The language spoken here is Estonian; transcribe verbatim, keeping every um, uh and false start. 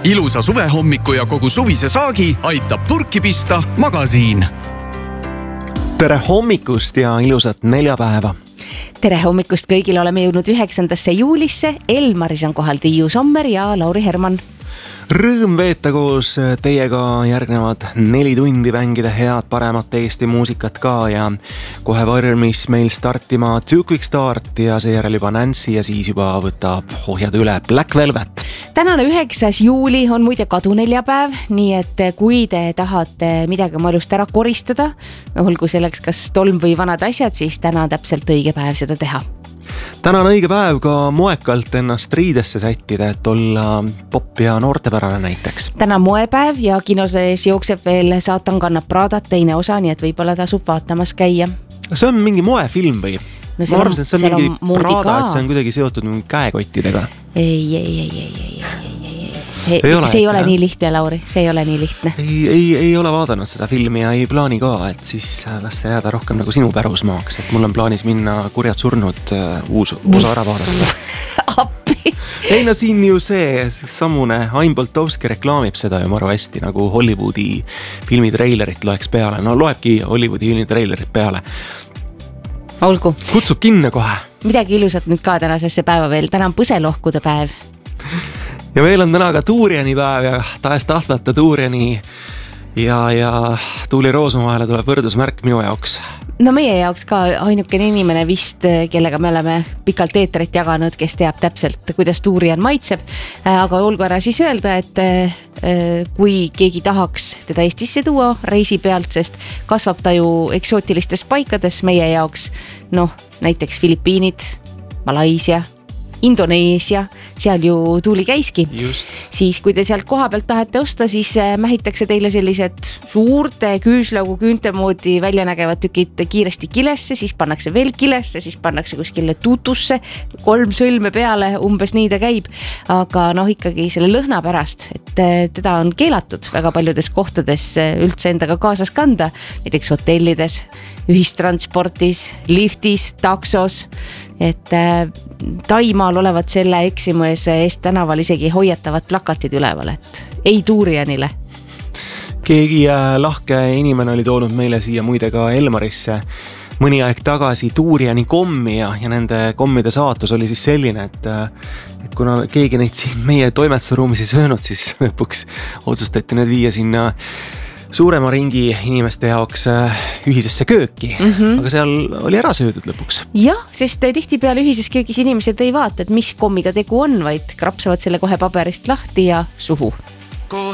ilusa suvehommiku ja kogu suvise saagi aitab purki pista Magasiin. Tere hommikust ja ilusat neljapäeva. Tere hommikust kõigil, oleme jõudnud üheksandasse juulisse. Elmaris on kohal Tiiu Sommer ja Lauri Herman. Rõõm veeta koos teiega järgnevad neli tundi mängida head paremat Eesti muusikat ka ja kohe varmis meil startima Two Quick Start ja seejärel juba Nancy ja siis juba võtab ohjad üle Black Velvet. Tänane üheksas juuli on muide kaduneljapäev, nii et kui te tahate midagi oma elust ära koristada, olgu selleks kas tolm või vanad asjad, siis täna on täpselt õige päev seda teha. Täna on õige päev ka moekalt ennast riidesse sättida, et olla pop ja noortepärane näiteks. Täna on moepäev ja kinos jookseb veel Saatan kannab Pradat teine osa, nii et võib-olla tasub vaatamas käia. See on mingi moefilm või? No, ma arvasin, et see on mingi on Prada, et see on kuidagi seotud mingi käekottidega. Ei, ei, ei, ei, ei, ei, ei. Ei ole, see ei ole jah? nii lihtne, Lauri, see ei ole nii lihtne. Ei, ei, ei ole vaadanud seda filmi ja ei plaani ka, et siis las see jääda rohkem nagu sinu pärusmaaks, et mul on plaanis minna Kurjad surnud uus osa ära vaadata. Appi! Ei no siin ju see sammune Aim Boltovski reklaamib seda ju maru hästi, nagu Hollywoodi filmitreilerit loeks peale. No loebki Hollywoodi filmitreilerit peale. Olgu. Kutsub kinno kohe. Midagi ilusat nüüd ka tänasesse päeva veel. Täna on põselohkude päev. Ja meil on täna ka Tuuriani päev ja tahes tahtlata Tuuriani ja, ja Tuuli Roosumahele tuleb võrdusmärk minu jaoks. No meie jaoks ka ainukene inimene vist, kellega me oleme pikalt eetrit jaganud, kes teab täpselt, kuidas Tuurian maitseb. Aga olgu ära siis öelda, et kui keegi tahaks teda Eestisse tuua reisi pealt, sest kasvab ta ju eksootilistes paikades meie jaoks, noh, näiteks Filipiinid, Malaisia, Indoneesia, seal ju Tuuli käiski. Just. Siis kui te sealt koha pealt tahate osta, siis mähitakse teile sellised suurte küüslaugu küünte moodi välja nägevad tükid kiiresti kilesse, siis pannakse veel kilesse, siis pannakse kuskile tutusse, kolm sõlme peale, umbes nii ta käib. Aga noh, ikkagi selle lõhna pärast, et teda on keelatud väga paljudes kohtades üldse endaga kaasas kanda, näiteks hotellides, ühistransportis, liftis, taksos, et Taimaal olevat selle eksimus eest tänaval isegi hoiatavad plakatid üleval, et ei Tuurianile. Keegi lahke inimene oli toonud meile siia muide ka Elmarisse mõni aeg tagasi Tuuriani kommi ja, ja nende kommide saatus oli siis selline, et, et kuna keegi neid siin meie toimetusruumis ei söönud, siis lõpuks otsustati need viia sinna suurema ringi inimeste jaoks ühisesse kööki, mm -hmm. aga seal oli ära söödud lõpuks. Jah, sest tihtipeale ühises köögis inimesed ei vaata, et mis kommiga tegu on, vaid krapsavad selle kohe paberist lahti ja suhu.